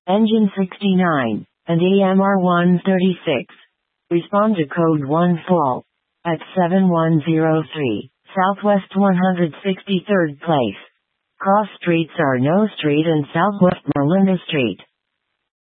Engine 69, and AMR 136. Respond to code 1 fall. At 7103, Southwest 163rd Place. Cross streets are No Street and Southwest Melinda Street.